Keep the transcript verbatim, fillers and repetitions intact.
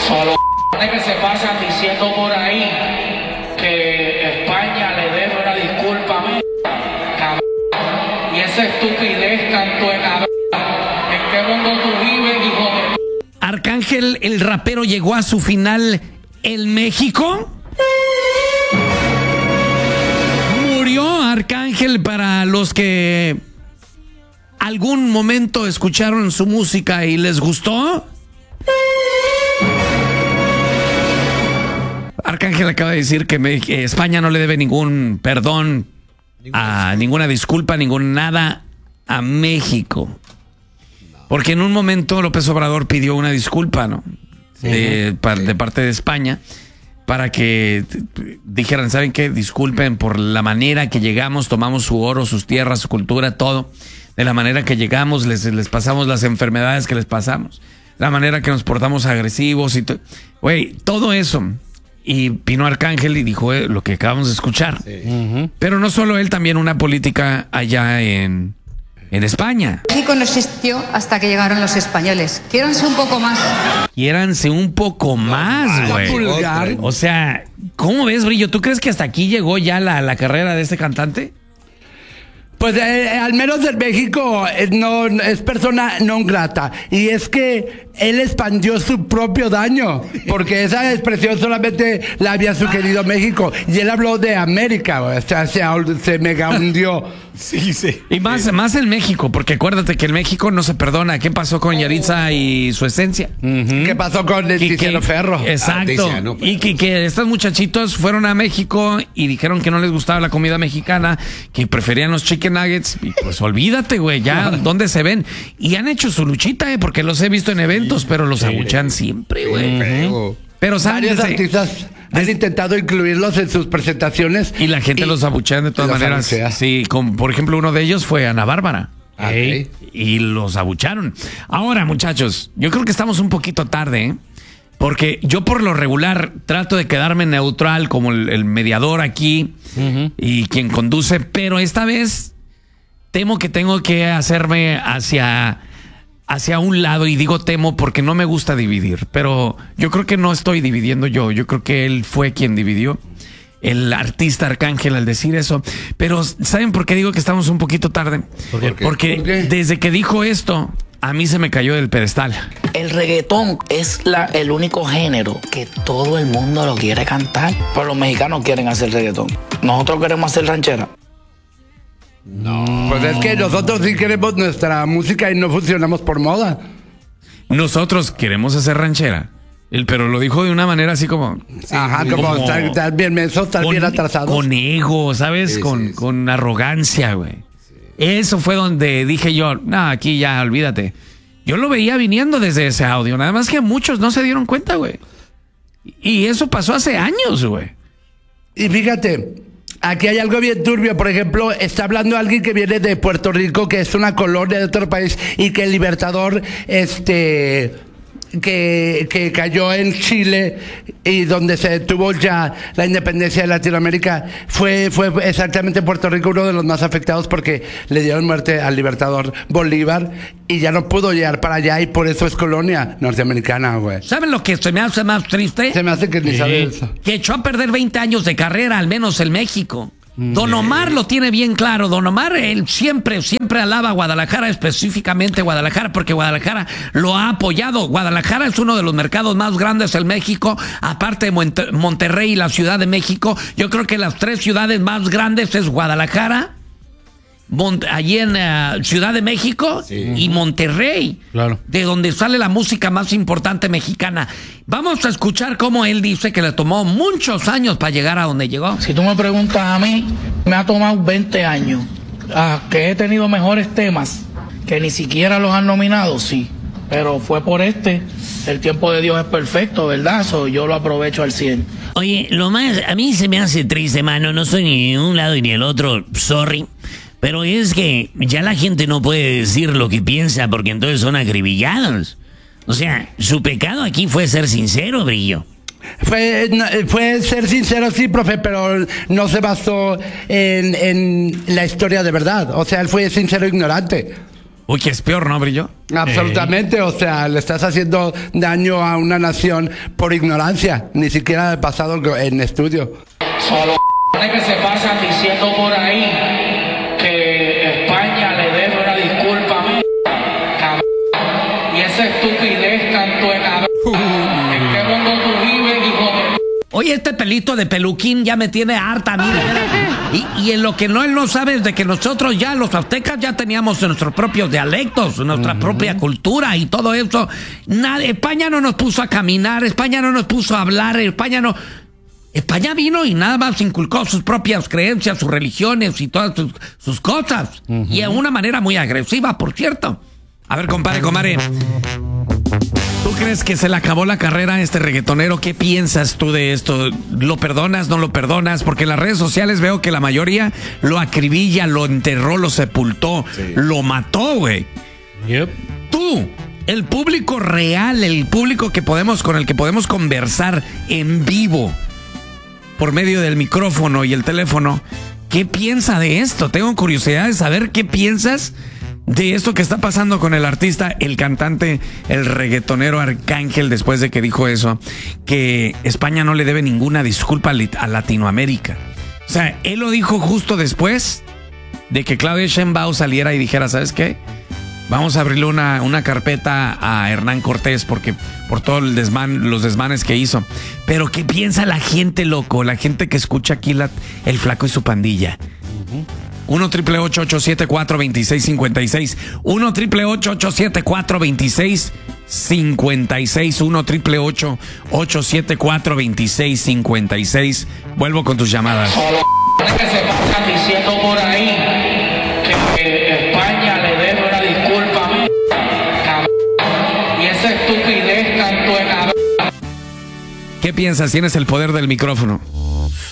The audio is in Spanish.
Solo que se pasan diciendo por ahí que España le debe una disculpa a mí, cabrón. Y esa estupidez tanto de cabrón. ¿En qué mundo tú vives, hijo de... Arcángel, el rapero, llegó a su final en México. Murió Arcángel. Para los que algún momento escucharon su música y les gustó, Arcángel acaba de decir que me, eh, España no le debe ningún perdón, a ninguna disculpa, ningún nada a México. Porque en un momento López Obrador pidió una disculpa, ¿no? Sí, de, pa, sí. de parte de España, para que dijeran, ¿saben qué? Disculpen por la manera que llegamos, tomamos su oro, sus tierras, su cultura, todo. De la manera que llegamos, les, les pasamos las enfermedades que les pasamos. La manera que nos portamos agresivos y todo. Güey, todo eso. Y vino Arcángel y dijo eh, lo que acabamos de escuchar. Sí. Uh-huh. Pero no solo él, también una política allá en, en España. México no existió hasta que llegaron los españoles. Quiéranse un poco más. Quiéranse un poco más, güey. O sea, ¿cómo ves, Brillo? ¿Tú crees que hasta aquí llegó ya la, la carrera de este cantante? Pues eh, al menos en México eh, no, es persona non grata. Y es que él expandió su propio daño, porque esa expresión solamente la había sugerido México. Y él habló de América, o sea, se, se mega hundió. Sí, sí. Y más, sí. más en México, porque acuérdate que en México no se perdona. ¿Qué pasó con Yaritza y su esencia? Uh-huh. ¿Qué pasó con el Tiziano Ferro? Exacto. Ah, Tiziano, y que, que estos muchachitos fueron a México y dijeron que no les gustaba la comida mexicana, que preferían los chicken nuggets. Y pues olvídate, güey, ya, ¿dónde se ven? Y han hecho su luchita, eh, porque los he visto en eventos, pero los sí. abuchan siempre, güey. Uh-huh. Pero saben, varios artistas han intentado incluirlos en sus presentaciones y la gente y los abuchean de todas maneras. Abuchea. Sí, como por ejemplo uno de ellos fue Ana Bárbara. Okay. Y los abucharon. Ahora, muchachos, yo creo que estamos un poquito tarde, ¿eh? Porque yo por lo regular trato de quedarme neutral como el, el mediador aquí uh-huh. y quien conduce, pero esta vez temo que tengo que hacerme hacia... hacia un lado, y digo temo porque no me gusta dividir, pero yo creo que no estoy dividiendo yo, yo creo que él fue quien dividió, el artista Arcángel, al decir eso. Pero ¿saben por qué digo que estamos un poquito tarde? ¿Por qué? Porque ¿Por qué? Desde que dijo esto, a mí se me cayó del pedestal. El reggaetón es la, el único género que todo el mundo lo quiere cantar, pero los mexicanos quieren hacer reggaetón. Nosotros queremos hacer ranchera. No. Pues es que nosotros sí queremos nuestra música y no funcionamos por moda. Nosotros queremos hacer ranchera. Él, pero lo dijo de una manera así como... Sí, ajá, como, como estar, estar bien menso, estar con, bien atrasado. Con ego, ¿sabes? Sí, con, sí, sí. con arrogancia, güey. Sí. Eso fue donde dije yo, no, aquí ya, olvídate. Yo lo veía viniendo desde ese audio. Nada más que muchos no se dieron cuenta, güey. Y eso pasó hace años, güey. Y fíjate... aquí hay algo bien turbio. Por ejemplo, está hablando alguien que viene de Puerto Rico, que es una colonia de otro país, y que el Libertador, este, que, que cayó en Chile y donde se tuvo ya la independencia de Latinoamérica, fue, fue exactamente Puerto Rico uno de los más afectados porque le dieron muerte al Libertador Bolívar y ya no pudo llegar para allá, y por eso es colonia norteamericana, güey. ¿Saben lo que se me hace más triste? Se me hace que ni sí. sabe eso. Que echó a perder veinte años de carrera, al menos en México. Don Omar lo tiene bien claro. Don Omar, él siempre, siempre alaba a Guadalajara, específicamente Guadalajara, porque Guadalajara lo ha apoyado. Guadalajara es uno de los mercados más grandes en México, aparte de Monte- Monterrey y la Ciudad de México. Yo creo que las tres ciudades más grandes es Guadalajara, Mont- allí en uh, Ciudad de México, sí. y Monterrey, claro. de donde sale la música más importante mexicana. Vamos a escuchar cómo él dice que le tomó muchos años para llegar a donde llegó. Si tú me preguntas a mí, me ha tomado veinte años. Ah, que he tenido mejores temas que ni siquiera los han nominado, sí. Pero fue por este. El tiempo de Dios es perfecto, ¿verdad? So, yo lo aprovecho al cien. Oye, lo más, a mí se me hace triste, mano. No soy ni de un lado ni del otro, sorry. Pero es que ya la gente no puede decir lo que piensa porque entonces son acribillados. O sea, su pecado aquí fue ser sincero, Brillo. Fue, fue ser sincero, sí, profe, pero no se basó en, en la historia de verdad. O sea, él fue sincero ignorante. Uy, que es peor, ¿no, Brillo? Absolutamente, eh. o sea, le estás haciendo daño a una nación por ignorancia, ni siquiera del pasado en estudio. Solo que se pasan diciendo por ahí que España le debe una disculpa a mí, cabrón. Y esa estupidez tanto de cabrón. Uh. ¿En qué mundo tú vives, hijo de... Oye, este pelito de peluquín ya me tiene harta, mira. Y, y en lo que no él no sabe es de que nosotros ya, los aztecas, ya teníamos nuestros propios dialectos, nuestra uh-huh. propia cultura y todo eso. Nada, España no nos puso a caminar, España no nos puso a hablar, España no... España vino y nada más inculcó sus propias creencias, sus religiones y todas sus, sus cosas. Uh-huh. Y de una manera muy agresiva, por cierto. A ver, compadre, compadre. ¿Tú crees que se le acabó la carrera a este reggaetonero? ¿Qué piensas tú de esto? ¿Lo perdonas, no lo perdonas? Porque en las redes sociales veo que la mayoría lo acribilla, lo enterró, lo sepultó, sí. lo mató, güey. Yep. Tú, el público real, el público que podemos, con el que podemos conversar en vivo, por medio del micrófono y el teléfono, ¿qué piensa de esto? Tengo curiosidad de saber qué piensas de esto que está pasando con el artista, el cantante, el reggaetonero Arcángel, después de que dijo eso, que España no le debe ninguna disculpa a Latinoamérica. O sea, él lo dijo justo después de que Claudia Sheinbaum saliera y dijera, ¿sabes qué? Vamos a abrirle una, una carpeta a Hernán Cortés porque por todo el desman, los desmanes que hizo. Pero ¿qué piensa la gente, loco? La gente que escucha aquí la, el Flaco y su pandilla. Uh-huh. uno triple ocho ocho siete cuatro dos seis cinco seis. uno triple ocho ocho siete cuatro dos seis cinco seis. uno triple ocho ocho siete cuatro dos seis cinco seis. Vuelvo con tus llamadas. Solo que se pasan diciendo por ahí que, que España le debe una disculpa a mí, cabrón. Y esa estupidez tanto de cabrón. ¿Qué piensas? Tienes el poder del micrófono.